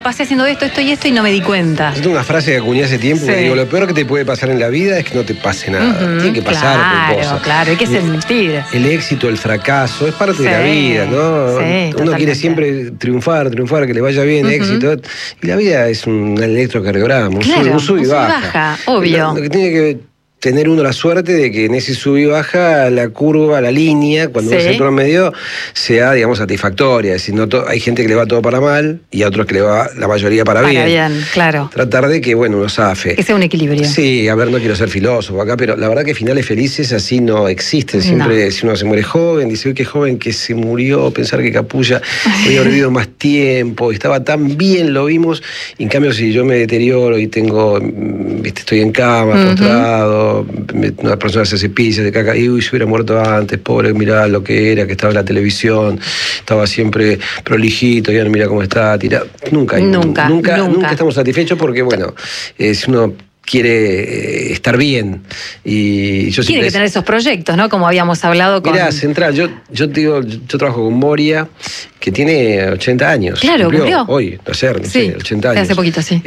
Pasé haciendo esto, esto y esto y no me di cuenta. Es una frase que acuñé hace tiempo, que digo, lo peor que te puede pasar en la vida es que no te pase nada. Tiene que pasar por cosas. Claro, hay que sentir. El éxito, el fracaso, es parte de la vida, ¿no? Uno quiere siempre triunfar, que le vaya bien, éxito. Y la vida es un electrocardiograma, un sub y baja. Obvio. Lo que tiene que tener uno la suerte de que en ese sub y baja la curva, la línea, cuando uno se promedio, sea, digamos, satisfactoria. Es decir, no hay gente que le va todo para mal y a otros que le va la mayoría para bien. Bien, claro. Tratar de que, bueno, uno zafe. Que sea un equilibrio. Sí, a ver, no quiero ser filósofo acá, pero la verdad que finales felices así no existen. Siempre, si uno se muere joven, dice, uy, qué joven que se murió, pensar que Capulla había vivido más tiempo, estaba tan bien, lo vimos. Y en cambio, si yo me deterioro y tengo, estoy en cama, postrado, una persona se cepilla, se caca, y uy, se hubiera muerto antes, pobre, mirá lo que era, que estaba en la televisión, estaba siempre prolijito, ya no mira cómo está, tirado. Nunca estamos satisfechos porque, bueno, si uno quiere estar bien. Y yo tiene que tener esos proyectos, ¿no? Como habíamos hablado con... Mirá, Central, yo te digo, yo trabajo con Moria, que tiene 80 años. Claro, cumplió. Hoy, ayer, no sé, 80 años. Hace poquito, sí.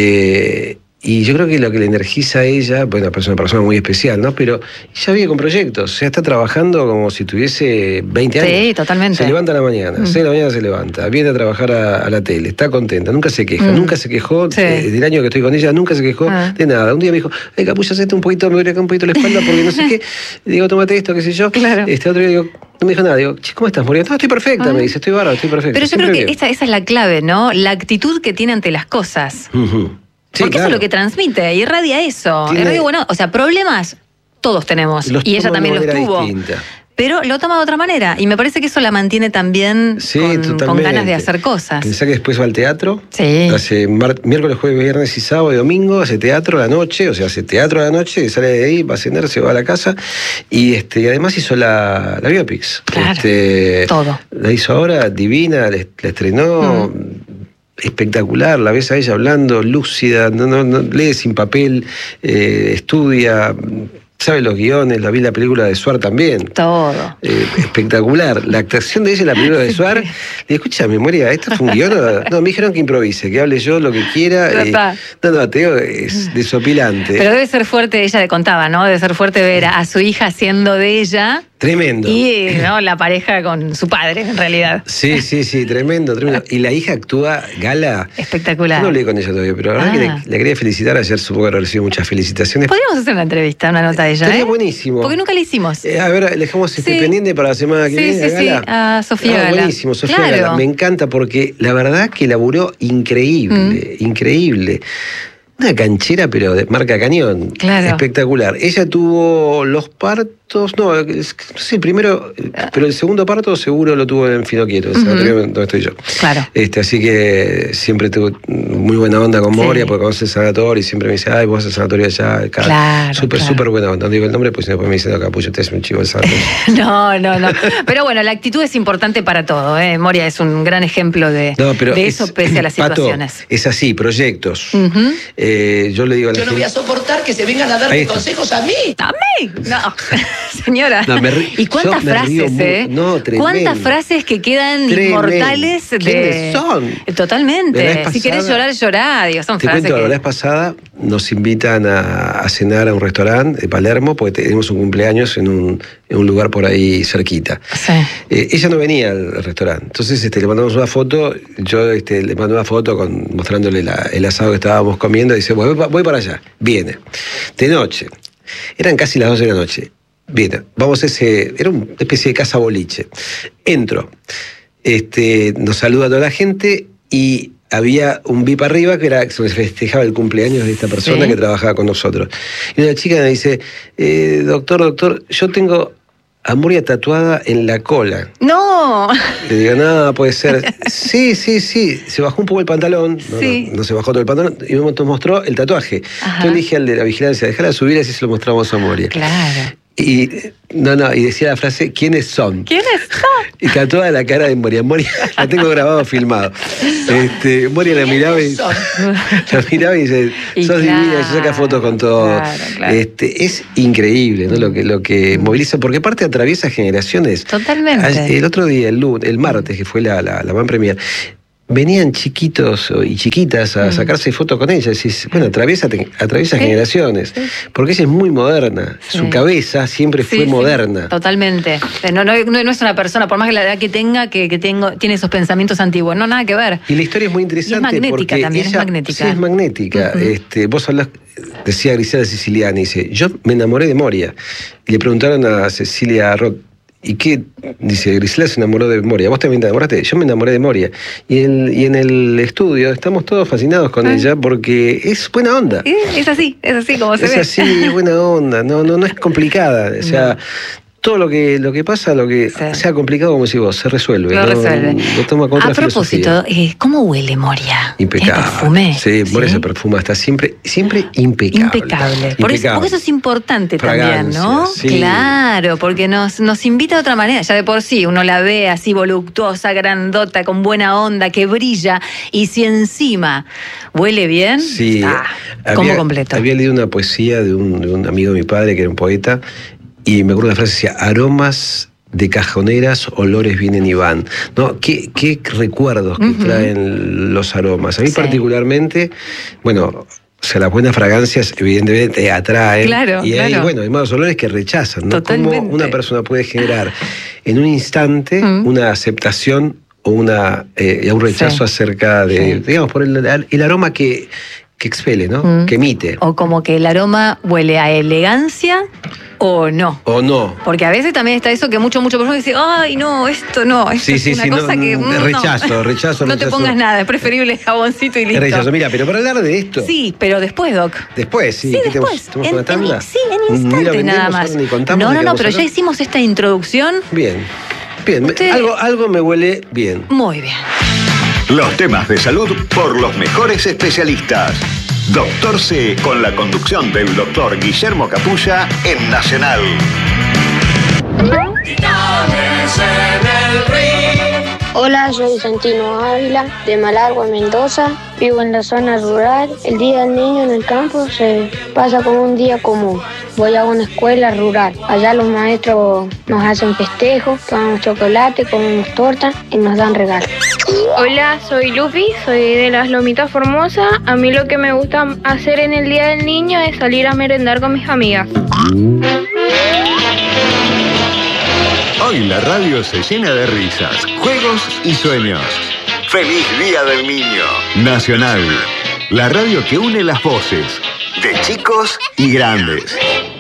Y yo creo que lo que le energiza a ella, bueno, es una persona muy especial, ¿no? Pero ella vive con proyectos, o sea, está trabajando como si tuviese 20 años. Sí, totalmente. Se levanta a la mañana, 6 de la mañana se levanta, viene a trabajar a la tele, está contenta, nunca se queja, nunca se quejó del año que estoy con ella, nunca se quejó de nada. Un día me dijo, Capulla, hacete un poquito, me duele acá un poquito la espalda porque no sé qué. Digo, tómate esto, qué sé yo. Claro. Otro día digo, no me dijo nada, digo, ¿cómo estás, Moria? No, estoy perfecta, me dice, estoy bárbaro, estoy perfecta. Pero yo creo que esa es la clave, ¿no? La actitud que tiene ante las cosas. Sí, porque eso es lo que transmite, irradia eso. Bueno, o sea, problemas todos tenemos. Y ella también los tuvo. Distinta. Pero lo toma de otra manera. Y me parece que eso la mantiene también con ganas de hacer cosas. Pensá que después va al teatro. Sí. Hace miércoles, jueves, viernes y sábado y domingo. Hace teatro a la noche. O sea, hace teatro a la noche. Sale de ahí, va a cenar, se va a la casa. Y además hizo la biopics. Claro, todo. La hizo ahora, divina, la estrenó. Espectacular, la ves a ella hablando, lúcida, no lee sin papel, estudia, sabe los guiones, la vi la película de Suar también. Todo. Espectacular. La actuación de ella en la película de Suar, le dije, escucha, memoria, ¿esto fue un guión? No, me dijeron que improvise, que hable yo lo que quiera. No, te digo, es desopilante. Pero debe ser fuerte, ella le contaba, ¿no? Debe ser fuerte ver a su hija haciendo de ella. Tremendo. Y la pareja con su padre, en realidad. Sí, tremendo. Y la hija actúa gala. Espectacular. Yo no hablé con ella todavía, pero la verdad que la quería felicitar. Ayer supongo que recibió muchas felicitaciones. Podríamos hacer una entrevista, una nota de ella. Estaría buenísimo. Porque nunca la hicimos. A ver, le dejamos pendiente para la semana que viene. Sí, a Sofía Gala. Buenísimo, Sofía Gala. Me encanta porque la verdad que laburó increíble, increíble. Una canchera, pero de marca cañón. Claro. Espectacular. Ella tuvo los partos, no sé, el primero, pero el segundo parto seguro lo tuvo en Finoquieto, el sanatorio donde estoy yo. Claro. Así que siempre tuve muy buena onda con Moria, porque conoce el sanatorio y siempre me dice, ay, vos vas al sanatorio allá. Claro. Súper buena onda. No digo el nombre, pues después me dicen, no, Capulla, usted es un chivo del sanatorio. No. Pero bueno, la actitud es importante para todo, ¿eh? Moria es un gran ejemplo de eso, pese a las situaciones. Pato, es así, proyectos. Yo le digo a la gente, no voy a soportar que se vengan a darme consejos a mí. ¿A mí? No, señora. ¿Y cuántas frases, cuántas frases que quedan inmortales? ¿Quiénes son? Totalmente. Si querés llorar, llorá. Digo, son frases la vez pasada nos invitan a cenar a un restaurante de Palermo, porque tenemos un cumpleaños en un lugar por ahí cerquita. Sí. Ella no venía al restaurante. Entonces le mandamos una foto, yo le mandé una foto mostrándole el asado que estábamos comiendo, y dice, voy para allá. Viene. De noche. Eran casi las 12 de la noche. Viene. Era una especie de casa boliche. Entro. Nos saluda a toda la gente y había un VIP arriba que se festejaba el cumpleaños de esta persona que trabajaba con nosotros. Y una chica me dice, doctor, yo tengo a Moria tatuada en la cola. ¡No! Le digo, no, puede ser. Sí. Se bajó un poco el pantalón. No se bajó todo el pantalón. Y me mostró el tatuaje. Entonces le dije al de la vigilancia, dejala subir, así se lo mostramos a Moria. Claro. Y decía la frase, ¿quiénes son? ¿Quiénes son? Y tatuada la cara de Moria. Moria, la tengo grabado, filmado. Moria la miraba y dice, sos divina, y se saca fotos con todo. Claro. Es increíble, ¿no? Lo que moviliza, porque aparte atraviesa generaciones. Totalmente. El otro día, el martes, que fue la Van Premier, venían chiquitos y chiquitas a sacarse fotos con ella. Decís, bueno, atraviesa generaciones. Porque ella es muy moderna. Su cabeza siempre fue moderna. Totalmente. No es una persona, por más que la edad que tenga, tiene esos pensamientos antiguos. No, nada que ver. Y la historia es muy interesante. Y es magnética también, ella, es magnética. Sí, es magnética. Vos hablás, decía Griselda Siciliani, dice, yo me enamoré de Moria. Y le preguntaron a Cecilia Roth, ¿y qué? Dice, Griselda se enamoró de Moria. ¿Vos también te enamoraste? Yo me enamoré de Moria. Y en el estudio estamos todos fascinados con ella porque es buena onda. Es así como se ve. Es así, es buena onda. No es complicada. O sea, todo lo que pasa, lo que sea complicado, como decís vos, se resuelve. Lo resuelve. Lo toma con otra filosofía. ¿Cómo huele Moria? Impecable. ¿El perfume? Sí, Moria se perfuma, está siempre impecable. Porque eso es importante también, ¿no? Sí. Claro, porque nos invita de otra manera. Ya de por sí, uno la ve así voluptuosa, grandota, con buena onda, que brilla. Y si encima huele bien, como completo. Había leído una poesía de un amigo de mi padre, que era un poeta, y me acuerdo la frase, decía, aromas de cajoneras, olores vienen y van. ¿No? ¿Qué recuerdos que traen los aromas? A mí particularmente, bueno, o sea, las buenas fragancias evidentemente atraen. Claro, y hay malos olores que rechazan, ¿no? Totalmente. Cómo una persona puede generar en un instante una aceptación o un rechazo acerca de, digamos, por el aroma que expele, ¿no? Que emite. O como que el aroma huele a elegancia o no. Porque a veces también está eso que mucho personas dicen, ay, no, esto no, esto es una cosa que... Rechazo. No te pongas nada, es preferible jaboncito y listo. Rechazo, mira, pero para hablar de esto... Sí, pero después, Doc. Después, sí. Después. ¿Tenemos una tanda? En instante nada más. No, pero ya hicimos esta introducción. Bien. Algo me huele bien. Muy bien. Los temas de salud por los mejores especialistas. Doctor C, con la conducción del doctor Guillermo Capulla en Nacional. Hola, soy Santino Ávila, de Malargüe, Mendoza. Vivo en la zona rural. El Día del Niño en el campo se pasa como un día común. Voy a una escuela rural. Allá los maestros nos hacen festejos, tomamos chocolate, comemos torta y nos dan regalos. Hola, soy Lupi, soy de las Lomitas Formosa. A mí lo que me gusta hacer en el Día del Niño es salir a merendar con mis amigas. Hoy la radio se llena de risas, juegos y sueños. ¡Feliz Día del Niño! Nacional, la radio que une las voces de chicos y grandes.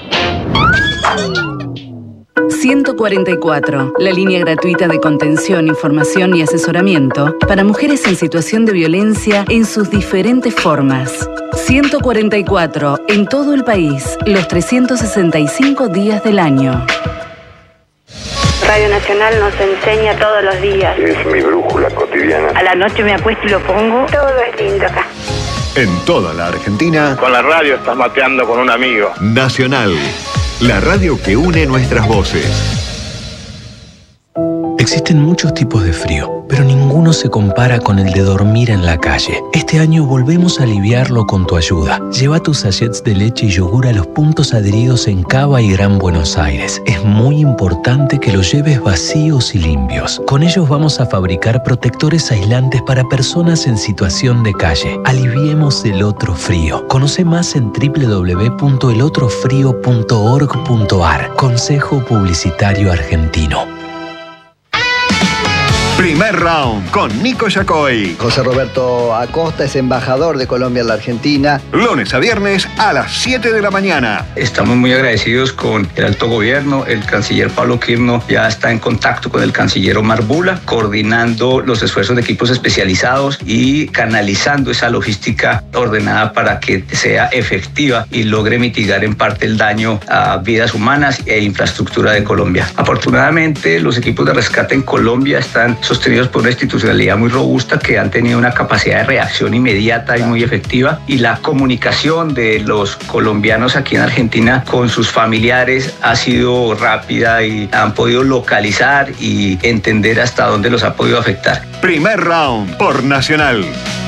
144, la línea gratuita de contención, información y asesoramiento para mujeres en situación de violencia en sus diferentes formas. 144, en todo el país, los 365 días del año. Radio Nacional nos enseña todos los días. Es mi brújula cotidiana. A la noche me acuesto y lo pongo. Todo es lindo acá. En toda la Argentina. Con la radio estás mateando con un amigo. Nacional, la radio que une nuestras voces. Existen muchos tipos de frío, pero ninguno se compara con el de dormir en la calle. Este año volvemos a aliviarlo con tu ayuda. Lleva tus sachets de leche y yogur a los puntos adheridos en Cava y Gran Buenos Aires. Es muy importante que los lleves vacíos y limpios. Con ellos vamos a fabricar protectores aislantes para personas en situación de calle. Aliviemos el otro frío. Conoce más en www.elotrofrio.org.ar. Consejo Publicitario Argentino. Primer round con Nico Yacoy. José Roberto Acosta es embajador de Colombia en la Argentina. Lunes a viernes a las 7 de la mañana. Estamos muy agradecidos con el alto gobierno. El canciller Pablo Quirno ya está en contacto con el canciller Omar Bula, coordinando los esfuerzos de equipos especializados y canalizando esa logística ordenada para que sea efectiva y logre mitigar en parte el daño a vidas humanas e infraestructura de Colombia. Afortunadamente, los equipos de rescate en Colombia están sostenidos por una institucionalidad muy robusta que han tenido una capacidad de reacción inmediata y muy efectiva, y la comunicación de los colombianos aquí en Argentina con sus familiares ha sido rápida y han podido localizar y entender hasta dónde los ha podido afectar. Primer round por Nacional.